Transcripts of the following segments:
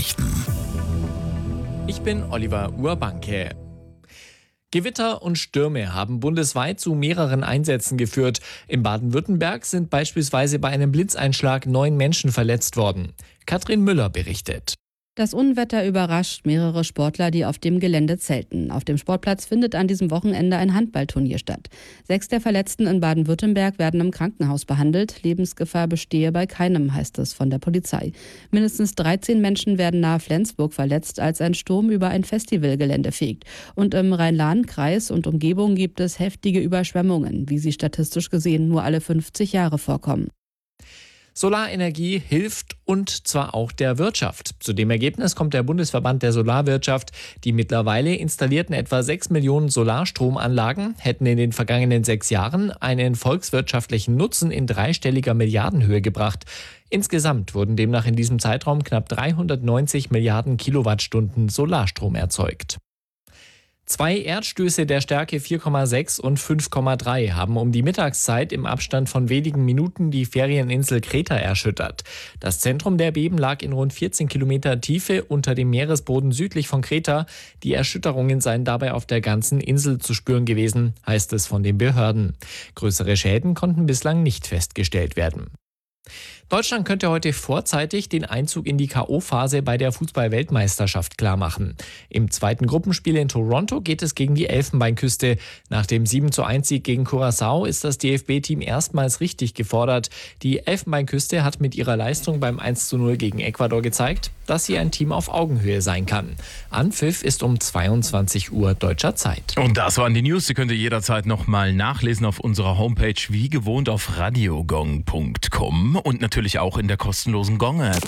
Nachrichten. Ich bin Oliver Urbanke. Gewitter und Stürme haben bundesweit zu mehreren Einsätzen geführt. In Baden-Württemberg sind beispielsweise bei einem Blitzeinschlag 9 Menschen verletzt worden. Katrin Müller berichtet. Das Unwetter überrascht mehrere Sportler, die auf dem Gelände zelten. Auf dem Sportplatz findet an diesem Wochenende ein Handballturnier statt. 6 der Verletzten in Baden-Württemberg werden im Krankenhaus behandelt. Lebensgefahr bestehe bei keinem, heißt es von der Polizei. Mindestens 13 Menschen werden nahe Flensburg verletzt, als ein Sturm über ein Festivalgelände fegt. Und im Rhein-Lahn-Kreis und Umgebung gibt es heftige Überschwemmungen, wie sie statistisch gesehen nur alle 50 Jahre vorkommen. Solarenergie hilft und zwar auch der Wirtschaft. Zu dem Ergebnis kommt der Bundesverband der Solarwirtschaft. Die mittlerweile installierten etwa 6 Millionen Solarstromanlagen hätten in den vergangenen 6 Jahren einen volkswirtschaftlichen Nutzen in dreistelliger Milliardenhöhe gebracht. Insgesamt wurden demnach in diesem Zeitraum knapp 390 Milliarden Kilowattstunden Solarstrom erzeugt. 2 Erdstöße der Stärke 4,6 und 5,3 haben um die Mittagszeit im Abstand von wenigen Minuten die Ferieninsel Kreta erschüttert. Das Zentrum der Beben lag in rund 14 Kilometer Tiefe unter dem Meeresboden südlich von Kreta. Die Erschütterungen seien dabei auf der ganzen Insel zu spüren gewesen, heißt es von den Behörden. Größere Schäden konnten bislang nicht festgestellt werden. Deutschland könnte heute vorzeitig den Einzug in die K.O.-Phase bei der Fußball-Weltmeisterschaft klarmachen. Im zweiten Gruppenspiel in Toronto geht es gegen die Elfenbeinküste. Nach dem 7:1-Sieg gegen Curaçao ist das DFB-Team erstmals richtig gefordert. Die Elfenbeinküste hat mit ihrer Leistung beim 1:0 gegen Ecuador gezeigt, dass sie ein Team auf Augenhöhe sein kann. Anpfiff ist um 22 Uhr deutscher Zeit. Und das waren die News. Die könnt ihr jederzeit nochmal nachlesen auf unserer Homepage, wie gewohnt auf radiogong.com und natürlich auch in der kostenlosen Gong-App.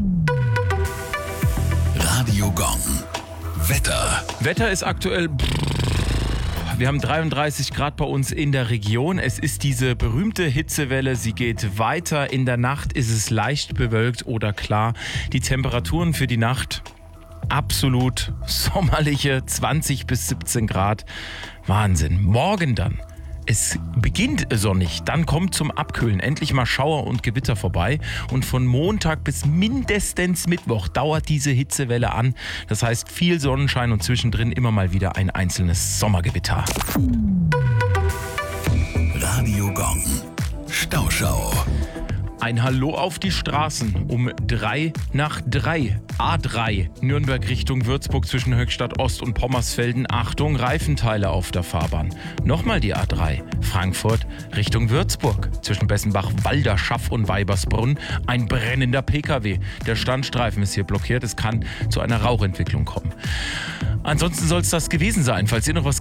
Radio Gong. Wetter ist aktuell... Wir haben 33 Grad bei uns in der Region. Es ist diese berühmte Hitzewelle. Sie geht weiter. In der Nacht ist es leicht bewölkt oder klar. Die Temperaturen für die Nacht absolut sommerliche 20 bis 17 Grad. Wahnsinn. Morgen dann. Es beginnt sonnig, dann kommt zum Abkühlen endlich mal Schauer und Gewitter vorbei und von Montag bis mindestens Mittwoch dauert diese Hitzewelle an. Das heißt viel Sonnenschein und zwischendrin immer mal wieder ein einzelnes Sommergewitter. Radio Gong. Stauschau. Ein Hallo auf die Straßen um 3 nach 3. A3 Nürnberg Richtung Würzburg zwischen Höchstadt Ost und Pommersfelden. Achtung, Reifenteile auf der Fahrbahn. Nochmal die A3 Frankfurt Richtung Würzburg zwischen Bessenbach, Walderschaff und Weibersbrunn. Ein brennender PKW. Der Standstreifen ist hier blockiert. Es kann zu einer Rauchentwicklung kommen. Ansonsten soll es das gewesen sein. Falls ihr noch was